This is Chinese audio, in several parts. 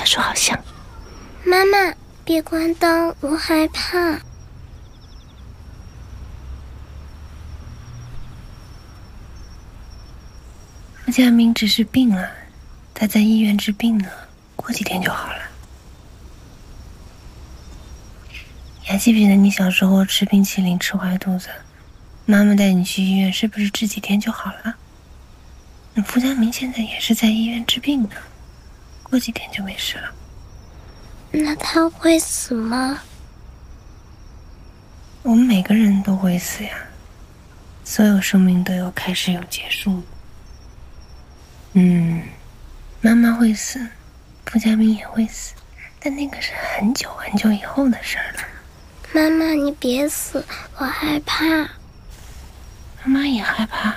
小树好像。 妈妈，别关灯，我害怕。 傅家明只是病了，他在医院治病呢，过几天就好了。你还记不记得你小时候吃冰淇淋吃坏肚子，妈妈带你去医院，是不是治几天就好了？傅家明现在也是在医院治病呢，过几天就没事了。 那他会死吗？ 我们每个人都会死呀，所有生命都有开始有结束。妈妈会死，傅家明也会死，但那个是很久很久以后的事了。 妈妈，你别死，我害怕。 妈妈也害怕，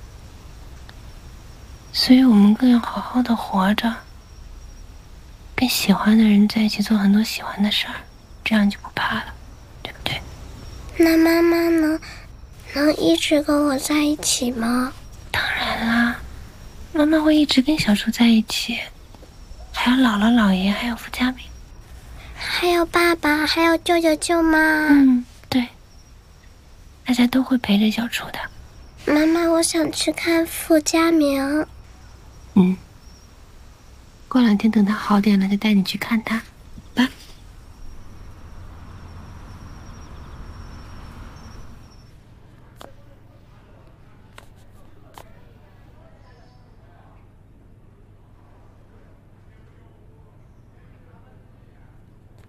所以我们更要好好的活着，跟喜欢的人在一起做很多喜欢的事儿，这样就不怕了，对不对？ 那妈妈呢？能一直跟我在一起吗？ 当然啦，妈妈会一直跟小树在一起，还有姥姥姥爷，还有傅家明， 还有爸爸，还有舅舅舅妈。 对，大家都会陪着小树的。 妈妈，我想去看傅家明。 过2天等他好点了，就带你去看他。